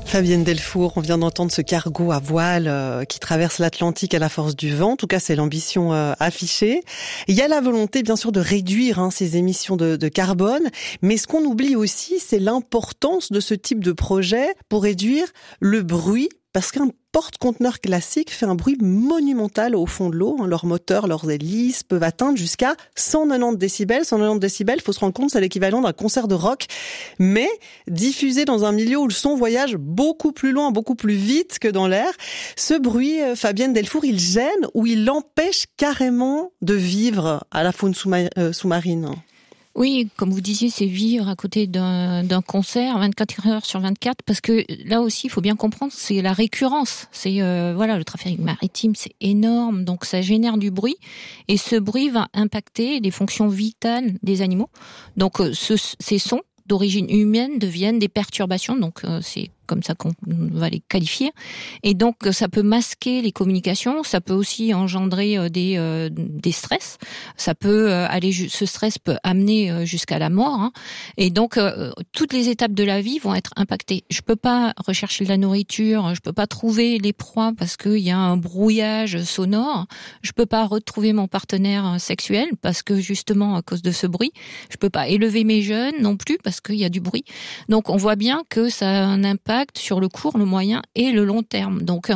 Fabienne Delfour, on vient d'entendre ce cargo à voile qui traverse l'Atlantique à la force du vent. En tout cas, c'est l'ambition affichée. Il y a la volonté, bien sûr, de réduire ces émissions de carbone. Mais ce qu'on oublie aussi, c'est l'importance de ce type de projet pour réduire le bruit. Parce qu'un porte-conteneur classique fait un bruit monumental au fond de l'eau. Leurs moteurs, leurs hélices peuvent atteindre jusqu'à 190 décibels. 190 décibels, il faut se rendre compte, c'est l'équivalent d'un concert de rock. Mais diffusé dans un milieu où le son voyage beaucoup plus loin, beaucoup plus vite que dans l'air. Ce bruit, Fabienne Delfour, il gêne ou il empêche carrément de vivre à la faune sous-marine. Oui, comme vous disiez, c'est vivre à côté d'un concert 24 heures sur 24, parce que là aussi, il faut bien comprendre, c'est la récurrence. C'est le trafic maritime, c'est énorme, donc ça génère du bruit, et ce bruit va impacter les fonctions vitales des animaux. Donc ces sons d'origine humaine deviennent des perturbations, donc c'est comme ça qu'on va les qualifier. Et donc, ça peut masquer les communications, ça peut aussi engendrer des stress. Ça peut ce stress peut amener jusqu'à la mort. Et donc, toutes les étapes de la vie vont être impactées. Je peux pas rechercher de la nourriture, je peux pas trouver les proies parce qu'il y a un brouillage sonore. Je peux pas retrouver mon partenaire sexuel parce que justement, à cause de ce bruit, je peux pas élever mes jeunes non plus parce qu'il y a du bruit. Donc, on voit bien que ça a un impact sur le court, le moyen et le long terme. Donc,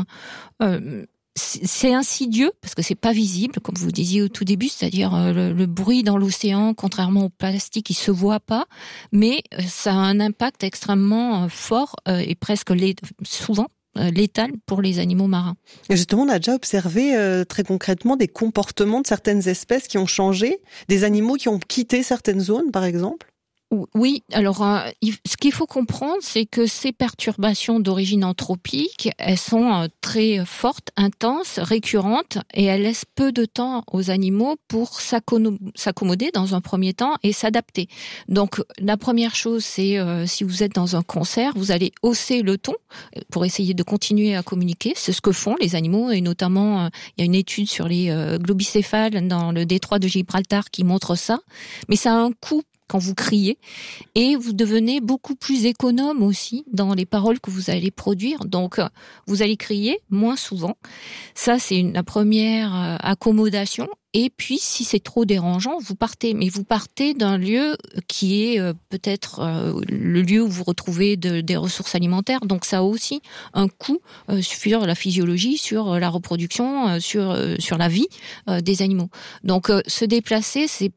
c'est insidieux parce que c'est pas visible, comme vous disiez au tout début, c'est-à-dire le bruit dans l'océan, contrairement au plastique, il se voit pas, mais ça a un impact extrêmement fort et presque souvent létal pour les animaux marins. Et justement, on a déjà observé très concrètement des comportements de certaines espèces qui ont changé, des animaux qui ont quitté certaines zones, par exemple. Oui, alors ce qu'il faut comprendre, c'est que ces perturbations d'origine anthropique, elles sont très fortes, intenses, récurrentes, et elles laissent peu de temps aux animaux pour s'accommoder dans un premier temps et s'adapter. Donc la première chose, c'est si vous êtes dans un concert, vous allez hausser le ton pour essayer de continuer à communiquer. C'est ce que font les animaux, et notamment il y a une étude sur les globicéphales dans le détroit de Gibraltar qui montre ça. Mais ça a un coût quand vous criez, et vous devenez beaucoup plus économe aussi dans les paroles que vous allez produire. Donc, vous allez crier moins souvent. Ça, c'est la première accommodation. Et puis, si c'est trop dérangeant, vous partez. Mais vous partez d'un lieu qui est peut-être le lieu où vous retrouvez des ressources alimentaires. Donc, ça a aussi un coût sur la physiologie, sur la reproduction, sur la vie des animaux. Donc, se déplacer, c'est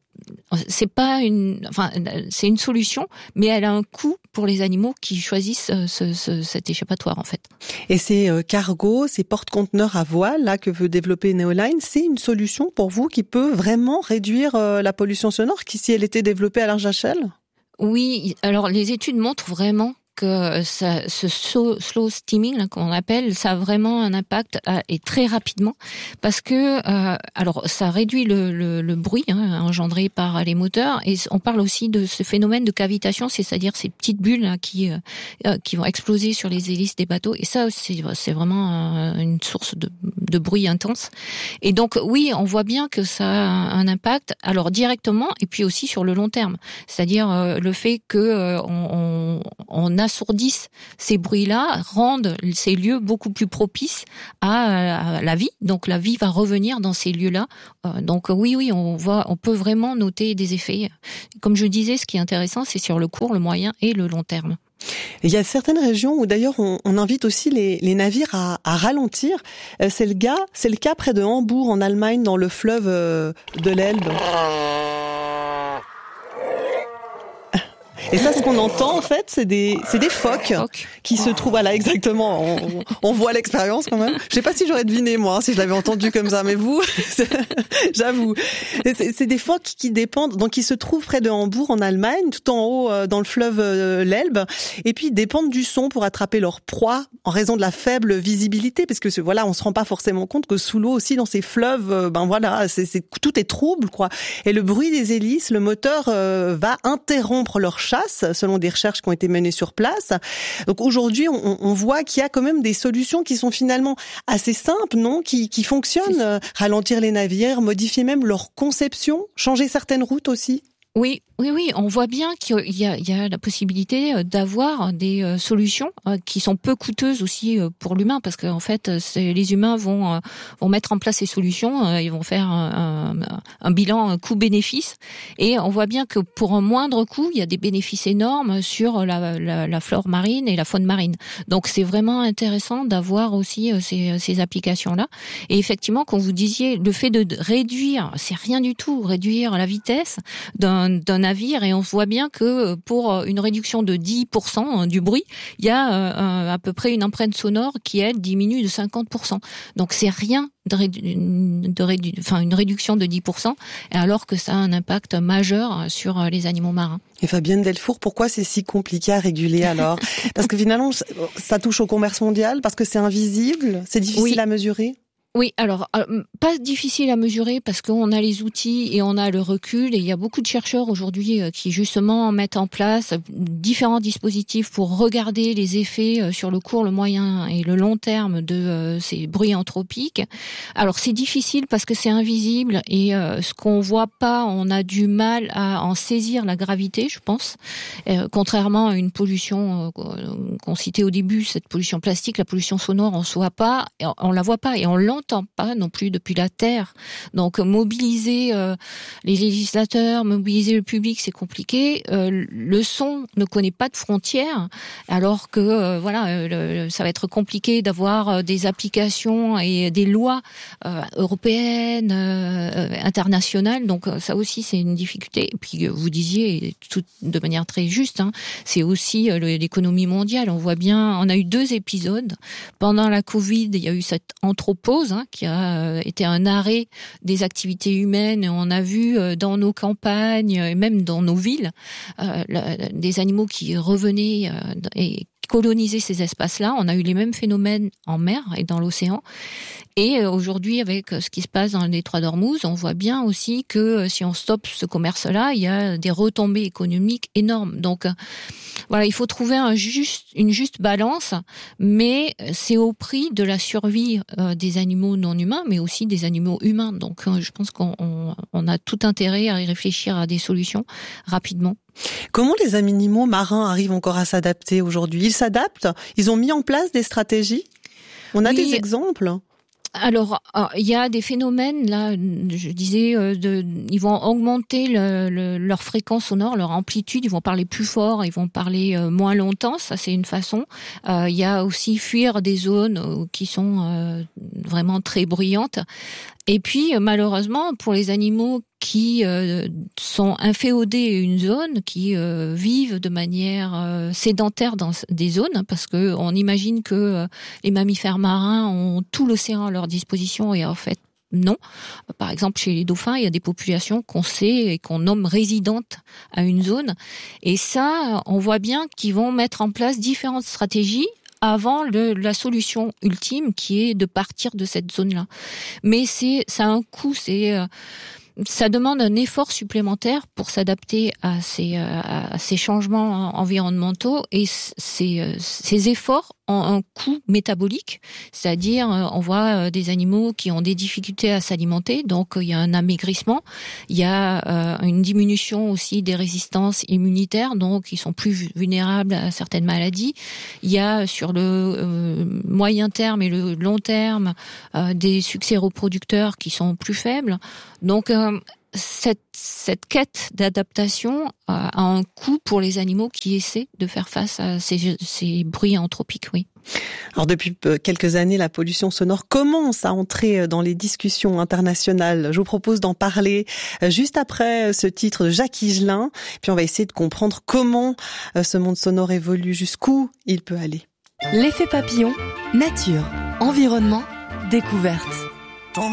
une solution, mais elle a un coût pour les animaux qui choisissent cet échappatoire, en fait. Et ces cargos, ces porte-conteneurs à voile là que veut développer Neoline, c'est une solution pour vous qui peut vraiment réduire la pollution sonore, si elle était développée à large échelle? Oui, alors les études montrent vraiment que ce slow steaming là, qu'on appelle, ça a vraiment un impact et très rapidement, parce que alors ça réduit le bruit engendré par les moteurs, et on parle aussi de ce phénomène de cavitation, c'est-à-dire ces petites bulles là, qui vont exploser sur les hélices des bateaux, et ça c'est vraiment une source de bruit intense. Et donc oui, on voit bien que ça a un impact, alors directement, et puis aussi sur le long terme, c'est-à-dire le fait que on assourdissent ces bruits-là, rendent ces lieux beaucoup plus propices à la vie. Donc la vie va revenir dans ces lieux-là. Donc oui, on peut vraiment noter des effets. Comme je disais, ce qui est intéressant, c'est sur le court, le moyen et le long terme. Il y a certaines régions où d'ailleurs on invite aussi les navires à ralentir. C'est le cas près de Hambourg en Allemagne, dans le fleuve de l'Elbe. Et ça, ce qu'on entend, en fait, c'est des phoques qui se trouvent, voilà, exactement. On voit l'expérience quand même. Je sais pas si j'aurais deviné, moi, si je l'avais entendu comme ça, mais vous, j'avoue. C'est des phoques qui dépendent, donc qui se trouvent près de Hambourg, en Allemagne, tout en haut, dans le fleuve l'Elbe. Et puis, ils dépendent du son pour attraper leur proie en raison de la faible visibilité, parce que voilà, on se rend pas forcément compte que sous l'eau aussi, dans ces fleuves, tout est trouble, quoi. Et le bruit des hélices, le moteur, va interrompre leur chasse, selon des recherches qui ont été menées sur place. Donc aujourd'hui, on voit qu'il y a quand même des solutions qui sont finalement assez simples, non, qui fonctionnent. Ralentir les navires, modifier même leur conception, changer certaines routes aussi. Oui, Oui, on voit bien qu'il y a la possibilité d'avoir des solutions qui sont peu coûteuses aussi pour l'humain, parce qu'en fait, les humains vont mettre en place ces solutions, ils vont faire un bilan coût-bénéfice, et on voit bien que pour un moindre coût, il y a des bénéfices énormes sur la flore marine et la faune marine. Donc c'est vraiment intéressant d'avoir aussi ces applications-là. Et effectivement, quand vous disiez le fait de réduire, c'est rien du tout, réduire la vitesse d'un navire, et on voit bien que pour une réduction de 10% du bruit, il y a à peu près une empreinte sonore qui, elle, diminue de 50%. Donc c'est rien une réduction de 10%, alors que ça a un impact majeur sur les animaux marins. Et Fabienne Delfour, pourquoi c'est si compliqué à réguler alors? Parce que finalement, ça touche au commerce mondial, parce que c'est invisible, c'est difficile à mesurer? Oui, alors pas difficile à mesurer parce qu'on a les outils et on a le recul, et il y a beaucoup de chercheurs aujourd'hui qui justement mettent en place différents dispositifs pour regarder les effets sur le court, le moyen et le long terme de ces bruits anthropiques. Alors c'est difficile parce que c'est invisible, et ce qu'on voit pas, on a du mal à en saisir la gravité, je pense. Contrairement à une pollution qu'on citait au début, cette pollution plastique, la pollution sonore, on la voit pas et on l'entend pas non plus depuis la Terre. Donc mobiliser les législateurs, mobiliser le public, c'est compliqué. Le son ne connaît pas de frontières, alors que ça va être compliqué d'avoir des applications et des lois européennes, internationales. Donc ça aussi c'est une difficulté. Et puis vous disiez tout de manière très juste, c'est aussi l'économie mondiale. On voit bien, on a eu 2 épisodes pendant la Covid. Il y a eu cette anthropose qui a été un arrêt des activités humaines. Et on a vu dans nos campagnes et même dans nos villes des animaux qui revenaient et coloniser ces espaces-là. On a eu les mêmes phénomènes en mer et dans l'océan. Et aujourd'hui, avec ce qui se passe dans le détroit d'Ormuz, on voit bien aussi que si on stoppe ce commerce-là, il y a des retombées économiques énormes. Donc voilà, il faut trouver une juste balance, mais c'est au prix de la survie des animaux non humains, mais aussi des animaux humains. Donc je pense qu'on a tout intérêt à y réfléchir à des solutions rapidement. Comment les animaux marins arrivent encore à s'adapter aujourd'hui? Ils s'adaptent? Ils ont mis en place des stratégies? On a des exemples? Alors, il y a des phénomènes, là, je disais, ils vont augmenter leur fréquence sonore, leur amplitude, ils vont parler plus fort, ils vont parler moins longtemps, ça c'est une façon. Il y a aussi fuir des zones qui sont vraiment très bruyantes. Et puis, malheureusement, pour les animaux qui sont inféodés à une zone, qui vivent de manière sédentaire dans des zones, parce que on imagine que les mammifères marins ont tout l'océan à leur disposition, et en fait, non. Par exemple, chez les dauphins, il y a des populations qu'on sait et qu'on nomme résidentes à une zone. Et ça, on voit bien qu'ils vont mettre en place différentes stratégies avant la solution ultime qui est de partir de cette zone-là. Mais ça a un coût, ça demande un effort supplémentaire pour s'adapter à ces changements environnementaux, et ces efforts ont un coût métabolique, c'est-à-dire on voit des animaux qui ont des difficultés à s'alimenter, donc il y a un amaigrissement, il y a une diminution aussi des résistances immunitaires, donc ils sont plus vulnérables à certaines maladies. Il y a sur le moyen terme et le long terme des succès reproducteurs qui sont plus faibles. Donc cette quête d'adaptation a un coût pour les animaux qui essaient de faire face à ces bruits anthropiques, oui. Alors depuis quelques années, la pollution sonore commence à entrer dans les discussions internationales. Je vous propose d'en parler juste après ce titre de Jacques Higelin. Puis on va essayer de comprendre comment ce monde sonore évolue, jusqu'où il peut aller. L'effet papillon, nature, environnement, découverte.